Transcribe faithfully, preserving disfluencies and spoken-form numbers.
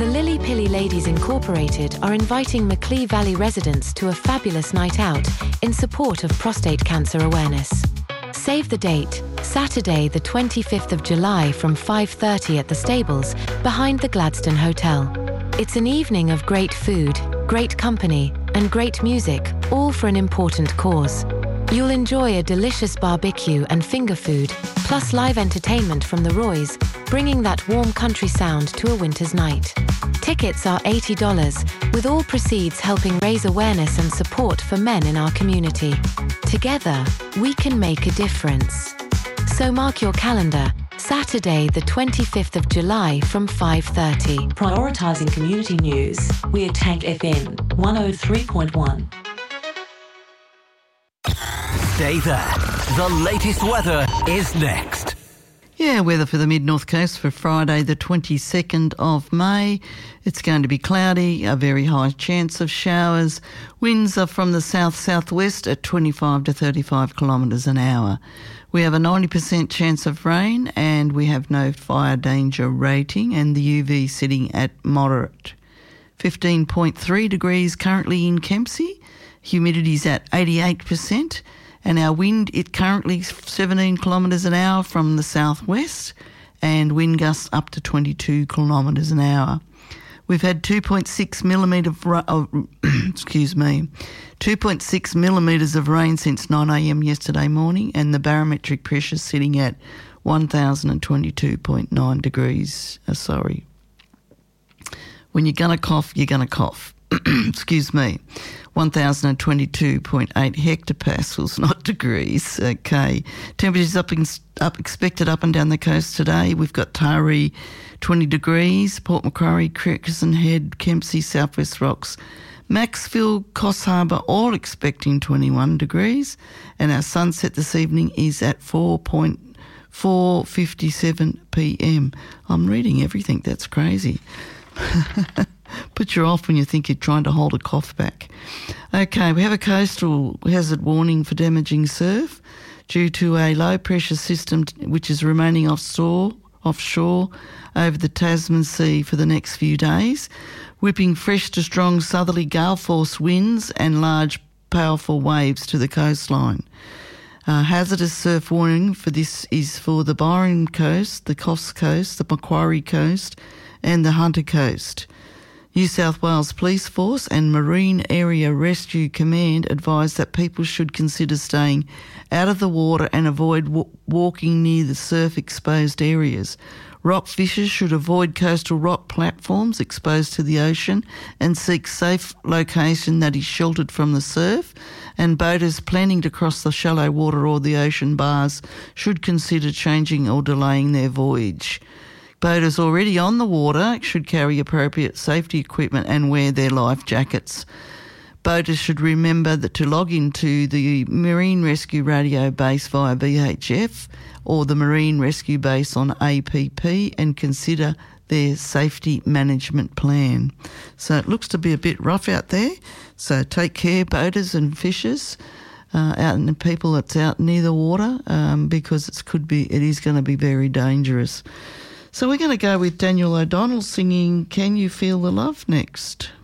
The Lily Pilly Ladies Incorporated are inviting Macleay Valley residents to a fabulous night out in support of prostate cancer awareness. Save the date, Saturday the twenty-fifth of July from five thirty at the stables behind the Gladstone Hotel. It's an evening of great food, great company and great music, all for an important cause. You'll enjoy a delicious barbecue and finger food, plus live entertainment from the Roys, bringing that warm country sound to a winter's night. Tickets are eighty dollars, with all proceeds helping raise awareness and support for men in our community. Together, we can make a difference. So mark your calendar, Saturday the twenty-fifth of July from five thirty. Prioritising community news, we're Tank F M one oh three point one. Stay there. The latest weather is next. Yeah, weather for the mid-north coast for Friday the twenty-second of May. It's going to be cloudy, a very high chance of showers. Winds are from the south-southwest at twenty-five to thirty-five kilometres an hour. We have a ninety percent chance of rain and we have no fire danger rating, and the U V sitting at moderate. fifteen point three degrees currently in Kempsey. Humidity's at eighty-eight percent. And our wind, it currently seventeen kilometres an hour from the southwest, and wind gusts up to twenty-two kilometres an hour. We've had two point six millimetre of, uh, excuse me, two point six millimetres of rain since nine a m yesterday morning, and the barometric pressure sitting at one thousand twenty-two point nine degrees. Uh, sorry. When you're going to cough, you're going to cough. Excuse me. one thousand twenty-two point eight hectopascals, not degrees. Okay. Temperatures up, in, up expected up and down the coast today. We've got Taree, twenty degrees, Port Macquarie, Crescent Head, Kempsey, Southwest Rocks, Maxville, Coffs Harbour, all expecting twenty-one degrees. And our sunset this evening is at four fifty-seven p m. I'm reading everything. That's crazy. Put you off when you think you're trying to hold a cough back. Okay, we have a coastal hazard warning for damaging surf due to a low pressure system which is remaining offshore, offshore over the Tasman Sea for the next few days, whipping fresh to strong southerly gale force winds and large powerful waves to the coastline. Uh, hazardous surf warning for this is for the Byron Coast, the Coffs Coast, the Macquarie Coast and the Hunter Coast. New South Wales Police Force and Marine Area Rescue Command advise that people should consider staying out of the water and avoid w- walking near the surf-exposed areas. Rock fishers should avoid coastal rock platforms exposed to the ocean and seek safe location that is sheltered from the surf, and boaters planning to cross the shallow water or the ocean bars should consider changing or delaying their voyage. Boaters already on the water should carry appropriate safety equipment and wear their life jackets. Boaters should remember that to log into the Marine Rescue Radio Base via V H F or the Marine Rescue Base on A P P and consider their safety management plan. So it looks to be a bit rough out there. So take care, boaters and fishers, uh, out and people that's out near the water, um, because it could be, it is going to be very dangerous. So we're going to go with Daniel O'Donnell singing Can You Feel the Love next.